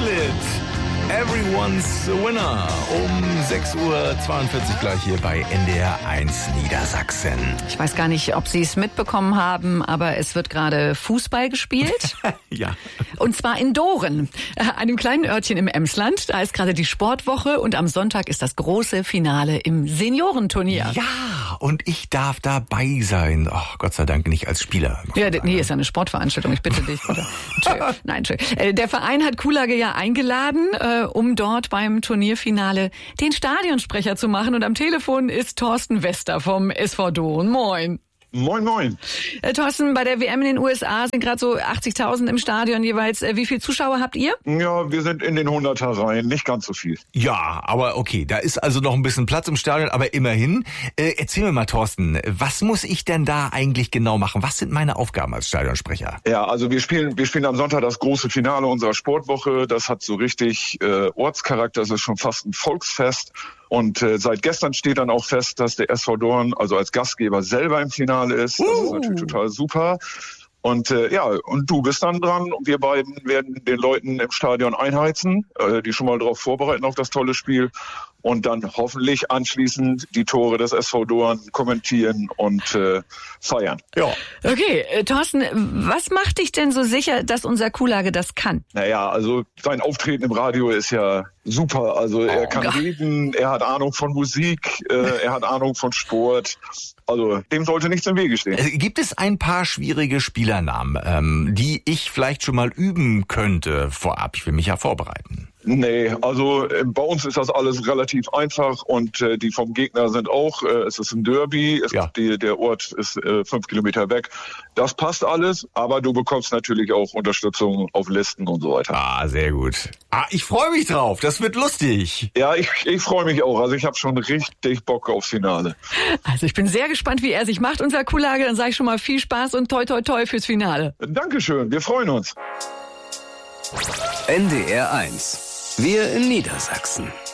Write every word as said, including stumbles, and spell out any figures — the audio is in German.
Split. Everyone's a Winner. Um sechs Uhr zweiundvierzig gleich hier bei N D R eins Niedersachsen. Ich weiß gar nicht, ob Sie es mitbekommen haben, aber es wird gerade Fußball gespielt. Ja. Und zwar in Doren, einem kleinen Örtchen im Emsland. Da ist gerade die Sportwoche und am Sonntag ist das große Finale im Seniorenturnier. Ja, und ich darf dabei sein. Oh, Gott sei Dank nicht als Spieler. Ja, nee, ist ja eine Sportveranstaltung, ich bitte dich. Oder? Nein, Entschuldigung. Der Verein hat Kuhlage ja eingeladen, um dort beim Turnierfinale den Stadionsprecher zu machen. Und am Telefon ist Thorsten Wester vom S V Doren. Moin. Moin, moin. Äh, Thorsten, bei der W M in den U S A sind gerade so achtzigtausend im Stadion jeweils. Äh, wie viele Zuschauer habt ihr? Ja, wir sind in den Hunderter-Reihen, nicht ganz so viel. Ja, aber okay, da ist also noch ein bisschen Platz im Stadion, aber immerhin. Äh, erzähl mir mal, Thorsten, was muss ich denn da eigentlich genau machen? Was sind meine Aufgaben als Stadionsprecher? Ja, also wir spielen wir spielen am Sonntag das große Finale unserer Sportwoche. Das hat so richtig äh, Ortscharakter, das ist schon fast ein Volksfest. Und äh, seit gestern steht dann auch fest, dass der S V Doren also als Gastgeber selber im Finale ist. Das ist natürlich total super. Und äh, ja, und du bist dann dran und wir beiden werden den Leuten im Stadion einheizen, äh, die schon mal darauf vorbereiten auf das tolle Spiel und dann hoffentlich anschließend die Tore des S V Doren kommentieren und äh, feiern. Ja. Okay, äh, Thorsten, was macht dich denn so sicher, dass unser Kuhlage das kann? Naja, also sein Auftreten im Radio ist ja super. Also er kann Gott. reden, er hat Ahnung von Musik, äh, er hat Ahnung von Sport. Also dem sollte nichts im Wege stehen. Äh, Gibt es ein paar schwierige Spielernamen, ähm, die ich vielleicht schon mal üben könnte vorab? Ich will mich ja vorbereiten. Nee, also äh, bei uns ist das alles relativ einfach und äh, die vom Gegner sind auch, äh, es ist ein Derby, es Ja. ist die, der Ort ist äh, fünf Kilometer weg. Das passt alles, aber du bekommst natürlich auch Unterstützung auf Listen und so weiter. Ah, sehr gut. Ah, ich freue mich drauf, das wird lustig. Ja, ich, ich freue mich auch. Also ich habe schon richtig Bock aufs Finale. Also ich bin sehr gespannt, wie er sich macht, unser Kuhlage. Dann sage ich schon mal viel Spaß und toi toi toi fürs Finale. Dankeschön, wir freuen uns. N D R eins. Wir in Niedersachsen.